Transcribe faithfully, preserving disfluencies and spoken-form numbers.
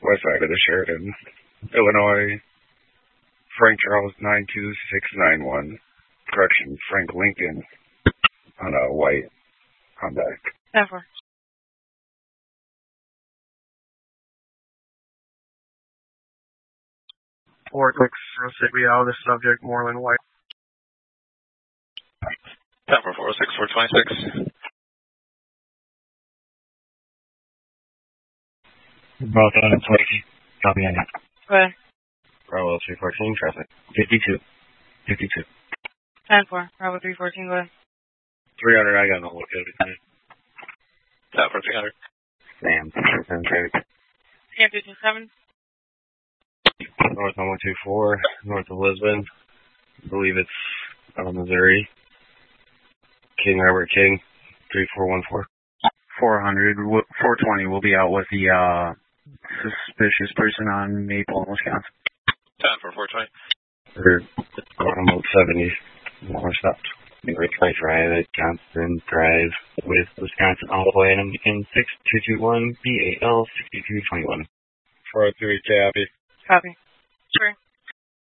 west side of the Sheridan, Illinois. Frank Charles nine two six nine one. Correction, Frank Lincoln on a white Honda. ten four. Four clicks, zero six, we out of the subject, Moreland White. ten four four six four twenty-six. Both on twenty. Copy on it. Go ahead. Bravo three fourteen, traffic. fifty-two. fifty-two. ten four. Bravo three fourteen, go ahead. three hundred, I got no look at it. ten four three hundred. Sam, ten traffic. Cam fifteen seven. North on one two four, north of Lisbon. I believe it's out of Missouri. King Robert King, three four one four. four hundred, four twenty, we'll be out with the uh, suspicious person on Maple in Wisconsin. ten four four twenty. We're going about seventy. More stopped. Great Place Drive at Johnson Drive with Wisconsin all the way in six two two one B A L sixty-two twenty-one. four oh three, copy. Copy. Sure.